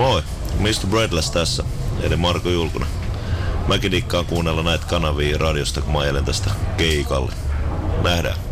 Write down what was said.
Moi, Mr. Breadless tässä, eli Marko Julkunen. Mäkin dikkaan kuunnella näitä kanavia radiosta, kun mä ajelen tästä keikalle. Nähdään.